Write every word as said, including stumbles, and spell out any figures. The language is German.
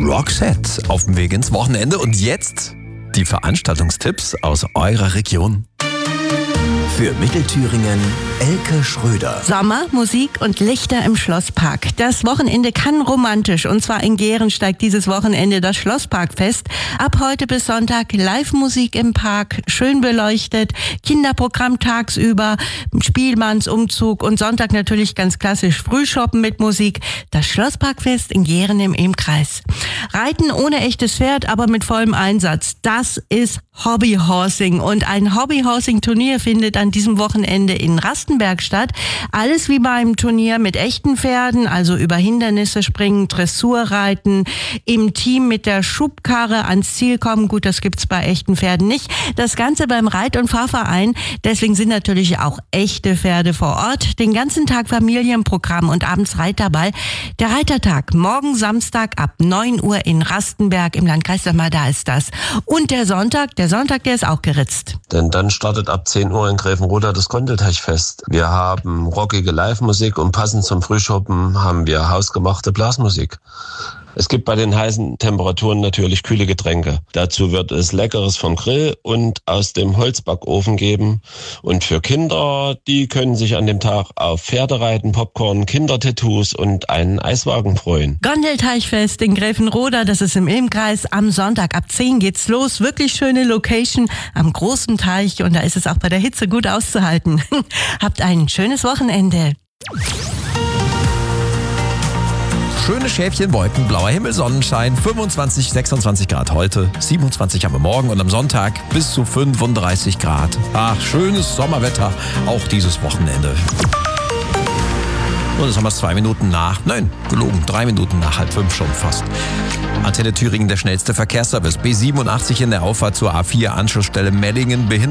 Roxette auf dem Weg ins Wochenende. Und jetzt die Veranstaltungstipps aus eurer Region. Für Mittelthüringen Elke Schröder. Sommer, Musik und Lichter im Schlosspark. Das Wochenende kann romantisch. Und zwar in Gehren steigt dieses Wochenende das Schlossparkfest. Ab heute bis Sonntag Live-Musik im Park, schön beleuchtet, Kinderprogramm tagsüber, Spielmannsumzug und Sonntag natürlich ganz klassisch Frühshoppen mit Musik. Das Schlossparkfest in Gehren im Ehm-Kreis. Reiten ohne echtes Pferd, aber mit vollem Einsatz. Das ist Hobbyhorsing. Und ein Hobbyhorsing-Turnier findet an diesem Wochenende in Rastenberg statt. Alles wie beim Turnier mit echten Pferden, also über Hindernisse springen, Dressurreiten, im Team mit der Schubkarre ans Ziel kommen. Gut, das gibt's bei echten Pferden nicht. Das Ganze beim Reit- und Fahrverein. Deswegen sind natürlich auch echte Pferde vor Ort. Den ganzen Tag Familienprogramm und abends Reiterball. Der Reitertag morgen Samstag ab neun Uhr in Rastenberg im Landkreis. Sag mal, da ist das. Und der Sonntag, der Sonntag, der ist auch geritzt. Denn dann startet ab zehn Uhr in Gräfenroda das Gondelteichfest. Wir haben rockige Live-Musik und passend zum Frühschoppen haben wir hausgemachte Blasmusik. Es gibt bei den heißen Temperaturen natürlich kühle Getränke. Dazu wird es Leckeres vom Grill und aus dem Holzbackofen geben. Und für Kinder, die können sich an dem Tag auf Pferdereiten, Popcorn, Kindertattoos und einen Eiswagen freuen. Gondelteichfest in Gräfenroda, das ist im Ilmkreis. Am Sonntag ab zehn geht's los. Wirklich schöne Location am großen Teich und da ist es auch bei der Hitze gut auszuhalten. Habt ein schönes Wochenende. Schöne Schäfchen, Wolken, blauer Himmel, Sonnenschein, fünfundzwanzig, sechsundzwanzig Grad heute, siebenundzwanzig haben wir morgen und am Sonntag bis zu fünfunddreißig Grad. Ach, schönes Sommerwetter, auch dieses Wochenende. Und jetzt haben wir es zwei Minuten nach, nein, gelogen, drei Minuten nach halb fünf schon fast. Antenne Thüringen, der schnellste Verkehrsservice. B siebenundachtzig in der Auffahrt zur A vier, Anschlussstelle Mellingen, behindert.